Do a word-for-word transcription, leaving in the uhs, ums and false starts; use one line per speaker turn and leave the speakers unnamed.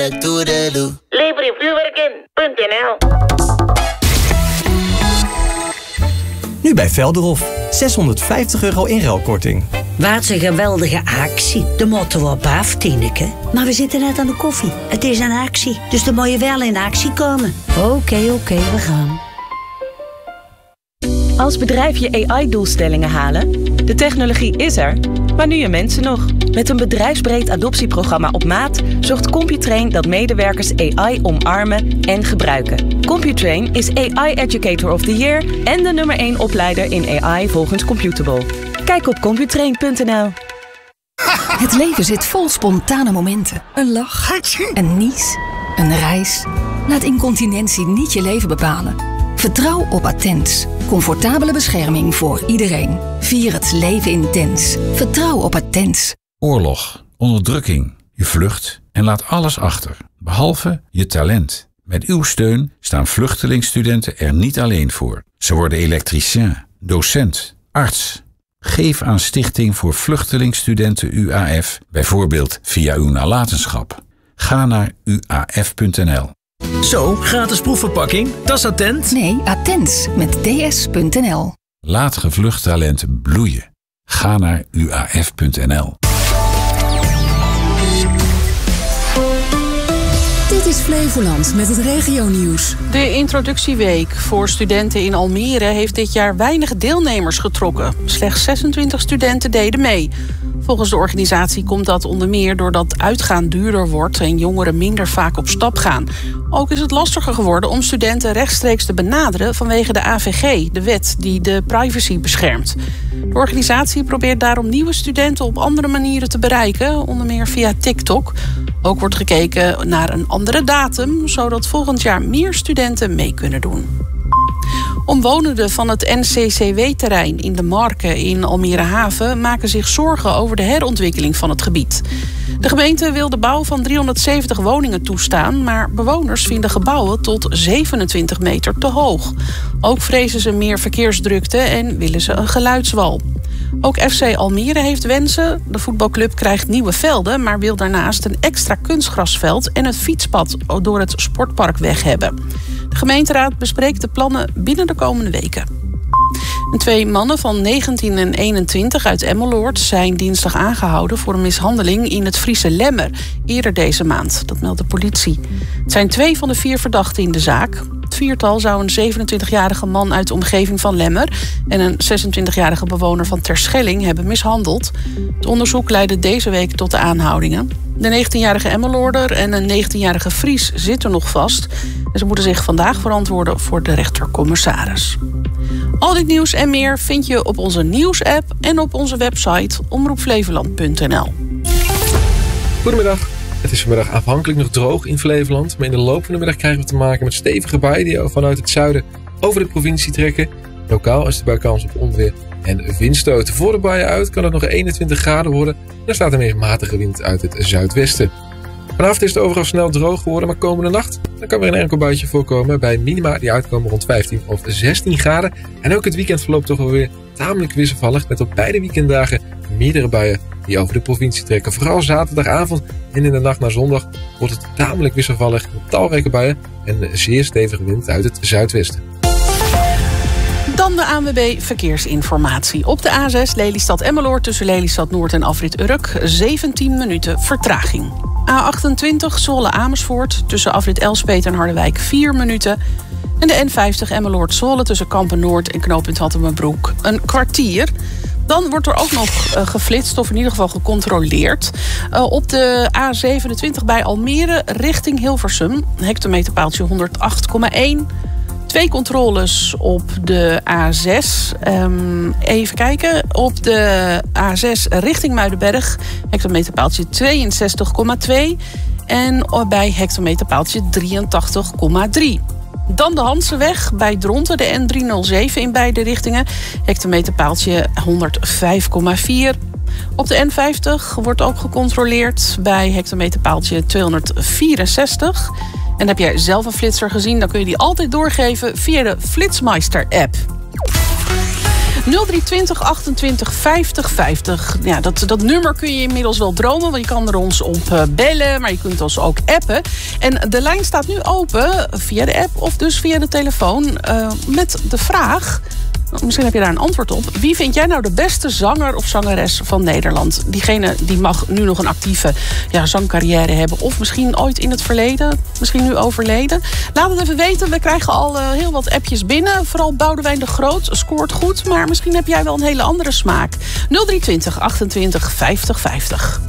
Librevuurwerken punt n l.
Nu bij Velderhof. zeshonderdvijftig euro inruilkorting.
Wat een geweldige actie. De motto op af, Tineke. Maar we zitten net aan de koffie. Het is een actie, dus dan moet je wel in actie komen. Oké, okay, oké, okay, we gaan.
Als bedrijf je A I-doelstellingen halen? De technologie is er, maar nu je mensen nog. Met een bedrijfsbreed adoptieprogramma op maat zorgt Computrain dat medewerkers A I omarmen en gebruiken. Computrain is A I Educator of the Year en de nummer één opleider in A I volgens Computable. Kijk op computrain punt n l.
Het leven zit vol spontane momenten. Een lach, een nies, een reis. Laat incontinentie niet je leven bepalen. Vertrouw op Attens. Comfortabele bescherming voor iedereen. Vier het leven intens. Vertrouw op Attens.
Oorlog, onderdrukking, je vlucht en laat alles achter. Behalve je talent. Met uw steun staan vluchtelingstudenten er niet alleen voor. Ze worden elektricien, docent, arts. Geef aan Stichting voor Vluchtelingstudenten U A F, bijvoorbeeld via uw nalatenschap. Ga naar u a f punt n l.
Zo, gratis proefverpakking, dat is Attent?
Nee, Attens met d s punt n l.
Laat gevlucht talent bloeien. Ga naar u a f punt n l.
Dit is Flevoland met het regionieuws.
De introductieweek voor studenten in Almere heeft dit jaar weinig deelnemers getrokken. Slechts zesentwintig studenten deden mee. Volgens de organisatie komt dat onder meer doordat uitgaan duurder wordt en jongeren minder vaak op stap gaan. Ook is het lastiger geworden om studenten rechtstreeks te benaderen vanwege de A V G, de wet die de privacy beschermt. De organisatie probeert daarom nieuwe studenten op andere manieren te bereiken, onder meer via TikTok. Ook wordt gekeken naar een andere datum, zodat volgend jaar meer studenten mee kunnen doen. Omwonenden van het N C C W-terrein in de Marken in Almere Haven maken zich zorgen over de herontwikkeling van het gebied. De gemeente wil de bouw van driehonderdzeventig woningen toestaan, maar bewoners vinden gebouwen tot zevenentwintig meter te hoog. Ook vrezen ze meer verkeersdrukte en willen ze een geluidswal. Ook F C Almere heeft wensen. De voetbalclub krijgt nieuwe velden, maar wil daarnaast een extra kunstgrasveld en het fietspad door het sportpark weg hebben. De gemeenteraad bespreekt de plannen binnen de komende weken. En twee mannen van negentien en eenentwintig uit Emmeloord zijn dinsdag aangehouden voor een mishandeling in het Friese Lemmer, eerder deze maand. Dat meldt de politie. Het zijn twee van de vier verdachten in de zaak. Het viertal zou een zevenentwintigjarige man uit de omgeving van Lemmer en een zesentwintigjarige bewoner van Terschelling hebben mishandeld. Het onderzoek leidde deze week tot de aanhoudingen. De negentienjarige Emmeloorder en een negentienjarige Fries zitten nog vast. En ze moeten zich vandaag verantwoorden voor de rechtercommissaris. Al dit nieuws en meer vind je op onze nieuwsapp en op onze website omroep flevoland punt n l.
Goedemiddag. Het is vanmiddag afhankelijk nog droog in Flevoland, maar in de loop van de middag krijgen we te maken met stevige buien die vanuit het zuiden over de provincie trekken. Lokaal is er bij kans op onweer en windstoten. Voor de buien uit kan het nog eenentwintig graden worden en er staat een meest matige wind uit het zuidwesten. Vanavond is het overal snel droog geworden, maar komende nacht dan kan er een enkel buitje voorkomen bij minima die uitkomen rond vijftien of zestien graden. En ook het weekend verloopt toch wel weer tamelijk wisselvallig met op beide weekenddagen meerdere buien die over de provincie trekken. Vooral zaterdagavond en in de nacht naar zondag wordt het tamelijk wisselvallig met talrijke buien en een zeer stevige wind uit het zuidwesten.
Dan de A N W B Verkeersinformatie. Op de A zes Lelystad-Emmeloord tussen Lelystad Noord en afrit Urk zeventien minuten vertraging. A achtentwintig Zwolle-Amersfoort tussen afrit Elspet en Harderwijk vier minuten. En de N vijftig Emmeloord-Zwolle tussen Kampen-Noord en knooppunt Hattemerbroek een kwartier. Dan wordt er ook nog uh, geflitst, of in ieder geval gecontroleerd. Uh, op de A zevenentwintig bij Almere richting Hilversum. Hectometerpaaltje honderd acht komma één. Twee controles op de A zes. Um, even kijken. Op de A zes richting Muidenberg. Hectometerpaaltje tweeënzestig komma twee. En bij hectometerpaaltje drieëntachtig komma drie. Dan de Hanseweg bij Dronten, de N driehonderdzeven in beide richtingen. Hectometerpaaltje honderdvijf komma vier. Op de N vijftig wordt ook gecontroleerd bij hectometerpaaltje tweehonderdvierenzestig. En heb jij zelf een flitser gezien, dan kun je die altijd doorgeven via de Flitsmeister-app. nul drie twintig achtentwintig vijftig vijftig. Ja, dat, dat nummer kun je inmiddels wel dromen, want je kan er ons op uh, bellen, maar je kunt ons ook appen. En de lijn staat nu open via de app of dus via de telefoon uh, met de vraag... Misschien heb je daar een antwoord op. Wie vind jij nou de beste zanger of zangeres van Nederland? Diegene die mag nu nog een actieve ja, zangcarrière hebben. Of misschien ooit in het verleden. Misschien nu overleden. Laat het even weten. We krijgen al uh, heel wat appjes binnen. Vooral Boudewijn de Groot scoort goed. Maar misschien heb jij wel een hele andere smaak. nul drie twintig achtentwintig vijftig vijftig.